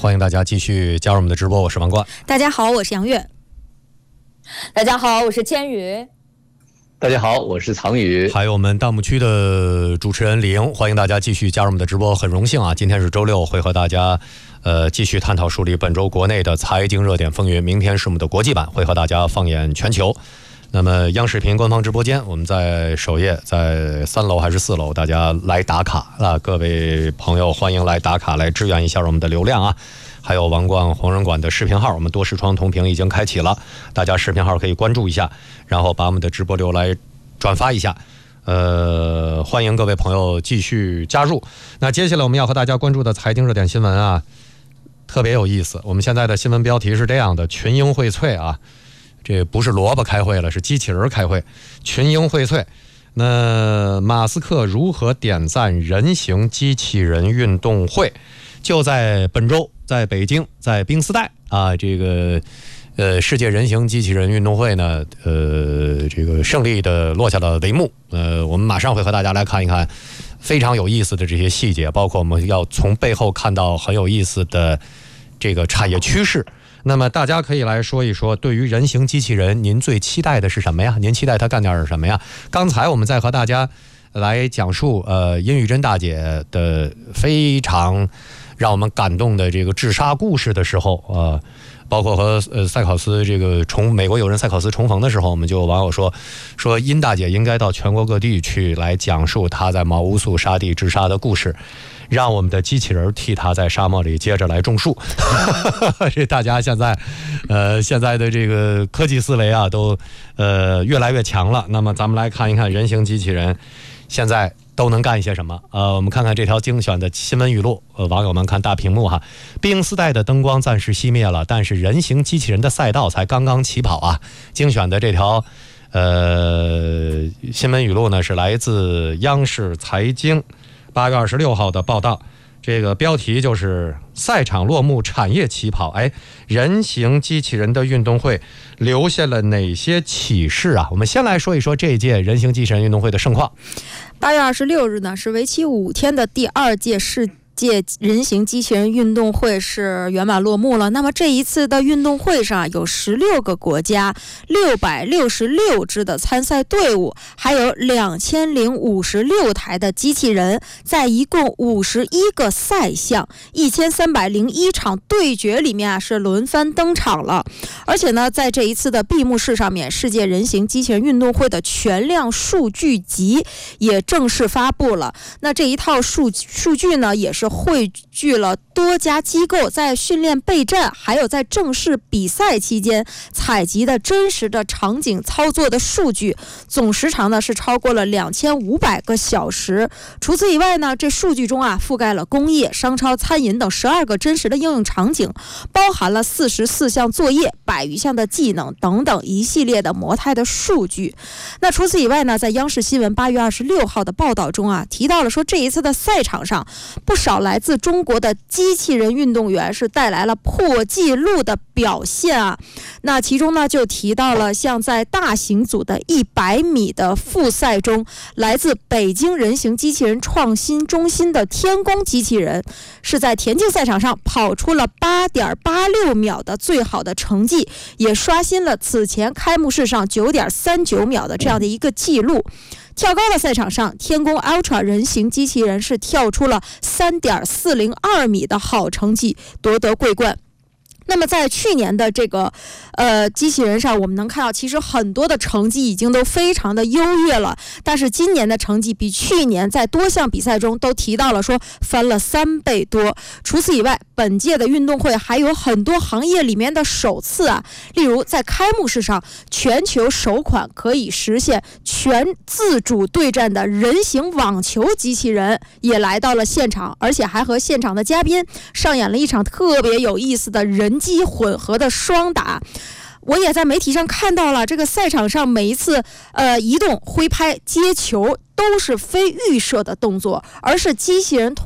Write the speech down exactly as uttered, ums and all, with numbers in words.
欢迎大家继续加入我们的直播，我是王冠。 大家好，我是杨月。 大家好，我是千羽。 大家好，我是藏宇， 还有我们弹幕区的主持人李莹，欢迎大家继续加入我们的直播，很荣幸啊！今天是周六，会和大家呃继续探讨梳理本周国内的财经热点风云。明天是我们的国际版，会和大家放眼全球。那么央视频官方直播间，我们在首页，在三楼还是四楼，大家来打卡啊！各位朋友，欢迎来打卡，来支援一下我们的流量啊！还有王冠红人馆的视频号，我们多视窗同屏已经开启了，大家视频号可以关注一下，然后把我们的直播流来转发一下。呃，欢迎各位朋友继续加入。那接下来我们要和大家关注的财经热点新闻啊，特别有意思。我们现在的新闻标题是这样的：群英荟萃啊，这不是萝卜开会了，是机器人开会。群英荟萃。那马斯克如何点赞人形机器人运动会？就在本周，在北京，在宾斯代啊，这个呃世界人形机器人运动会呢，呃，这个胜利的落下了帷幕。呃，我们马上会和大家来看一看非常有意思的这些细节，包括我们要从背后看到很有意思的这个产业趋势。那么大家可以来说一说，对于人形机器人，您最期待的是什么呀？您期待它干点什么呀？刚才我们在和大家来讲述呃殷宇珍大姐的非常让我们感动的这个自杀故事的时候，呃，包括和呃塞考斯这个重美国友人塞考斯重逢的时候，我们就有网友说说殷大姐应该到全国各地去来讲述她在毛乌素沙地自杀的故事，让我们的机器人替她在沙漠里接着来种树。这大家现在呃现在的这个科技思维啊，都呃越来越强了。那么咱们来看一看人形机器人现在都能干一些什么？呃，我们看看这条精选的新闻语录。呃，网友们看大屏幕哈，宾斯代的灯光暂时熄灭了，但是人形机器人的赛道才刚刚起跑啊！精选的这条呃新闻语录呢，是来自央视财经八月二十六号的报道。这个标题就是赛场落幕，产业起跑。哎，人形机器人的运动会留下了哪些启示啊？我们先来说一说这一届人形机器人运动会的盛况。 八月二十六日呢，是为期五天的第二届世界人形机器人运动会是圆满落幕了。那么这一次的运动会上有十六个国家，六百六十六支的参赛队伍，还有两千零五十六台的机器人，在一共五十一个赛项、一千三百零一场对决里面啊，是轮番登场了。而且呢，在这一次的闭幕式上面，世界人形机器人运动会的全量数据集也正式发布了。那这一套数数据呢，也是汇聚了多家机构在训练备战还有在正式比赛期间采集的真实的场景操作的数据，总时长呢是超过了两千五百个小时。除此以外呢，这数据中啊覆盖了工业、商超、餐饮等十二个真实的应用场景，包含了四十四项作业、百余项的技能等等一系列的模态的数据。那除此以外呢，在央视新闻八月二十六号的报道中啊，提到了说这一次的赛场上，不少来自中国的机器人运动员是带来了破纪录的表现啊。那其中呢，就提到了像在大型组的一百米的复赛中，来自北京人形机器人创新中心的天宫机器人是在田径赛场上跑出了八点八六秒的最好的成绩，也刷新了此前开幕式上九点三九秒的这样的一个记录。跳高的赛场上，天宫 Ultra 人形机器人是跳出了 三点四零二米的好成绩，夺得桂冠。那么在去年的这个呃机器人上，我们能看到其实很多的成绩已经都非常的优越了，但是今年的成绩比去年在多项比赛中都提到了说翻了三倍多。除此以外，本届的运动会还有很多行业里面的首次啊，例如在开幕式上，全球首款可以实现全自主对战的人形网球机器人也来到了现场，而且还和现场的嘉宾上演了一场特别有意思的人机混合的双打。我也在媒体上看到了，这个赛场上每一次呃移动、挥拍、接球都是非预设的动作，而是机器人通